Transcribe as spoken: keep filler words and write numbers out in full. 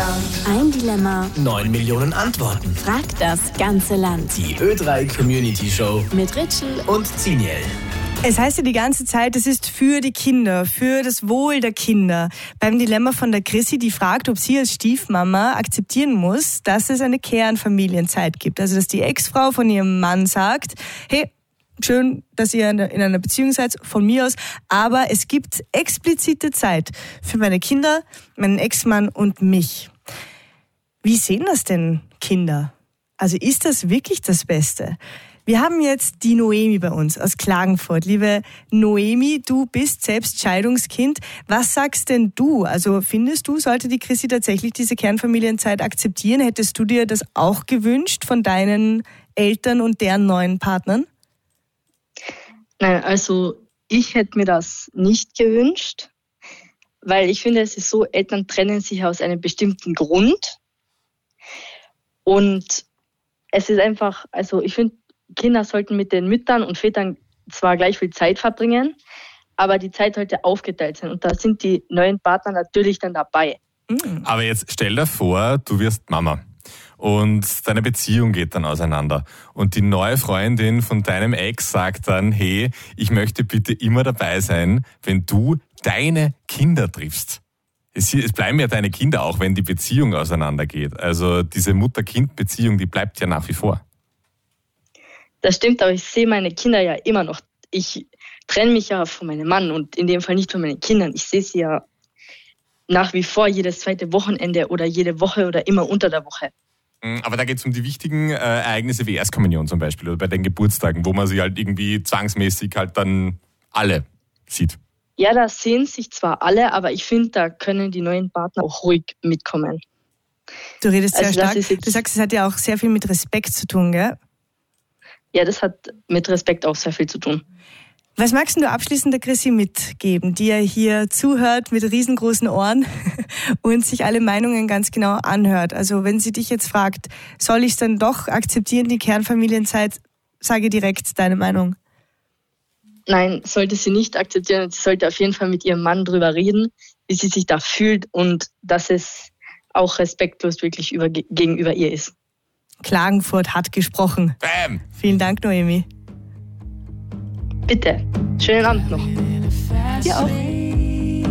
Ein Dilemma, neun Millionen Antworten. fragt das ganze Land. Die Ö drei Community Show Mit Ritschl und Ziniel. Es heißt ja die ganze Zeit, es ist für die Kinder, für das Wohl der Kinder. Beim Dilemma von der Chrissy, die fragt, ob sie als Stiefmama akzeptieren muss, dass es eine Kernfamilienzeit gibt. Also dass die Ex-Frau von ihrem Mann sagt, hey, schön, dass ihr in einer Beziehung seid, von mir aus, aber es gibt explizite Zeit für meine Kinder, meinen Ex-Mann und mich. Wie sehen das denn Kinder? Also ist das wirklich das Beste? Wir haben jetzt die Noemi bei uns aus Klagenfurt. Liebe Noemi, du bist selbst Scheidungskind. Was sagst denn du? Also findest du, sollte die Chrissy tatsächlich diese Kernfamilienzeit akzeptieren? Hättest du dir das auch gewünscht von deinen Eltern und deren neuen Partnern? Nein, also ich hätte mir das nicht gewünscht, weil ich finde, es ist so, Eltern trennen sich aus einem bestimmten Grund. Und es ist einfach, also ich finde, Kinder sollten mit den Müttern und Vätern zwar gleich viel Zeit verbringen, aber die Zeit sollte aufgeteilt sein. Und da sind die neuen Partner natürlich dann dabei. Aber jetzt stell dir vor, du wirst Mama und deine Beziehung geht dann auseinander. Und die neue Freundin von deinem Ex sagt dann, hey, ich möchte bitte immer dabei sein, wenn du deine Kinder triffst. Es, es bleiben ja deine Kinder auch, wenn die Beziehung auseinandergeht. Also diese Mutter-Kind-Beziehung, die bleibt ja nach wie vor. Das stimmt, aber ich sehe meine Kinder ja immer noch. Ich trenne mich ja von meinem Mann und in dem Fall nicht von meinen Kindern. Ich sehe sie ja nach wie vor jedes zweite Wochenende oder jede Woche oder immer unter der Woche. Aber da geht es um die wichtigen äh, Ereignisse wie Erstkommunion zum Beispiel oder bei den Geburtstagen, wo man sie halt irgendwie zwangsmäßig halt dann alle sieht. Ja, da sehen sich zwar alle, aber ich finde, da können die neuen Partner auch ruhig mitkommen. Du redest sehr Also das stark. ist jetzt- Du sagst, es hat ja auch sehr viel mit Respekt zu tun, gell? Ja, das hat mit Respekt auch sehr viel zu tun. Was magst du abschließend der Chrissy mitgeben, die ja hier zuhört mit riesengroßen Ohren und sich alle Meinungen ganz genau anhört? Also wenn sie dich jetzt fragt, soll ich es dann doch akzeptieren, die Kernfamilienzeit, sage direkt deine Meinung. Nein, sollte sie nicht akzeptieren. Sie sollte auf jeden Fall mit ihrem Mann drüber reden, wie sie sich da fühlt und dass es auch respektlos wirklich über, gegenüber ihr ist. Klagenfurt hat gesprochen. Bam! Vielen Dank, Noemi. Bitte, schönen Abend noch. Dir auch.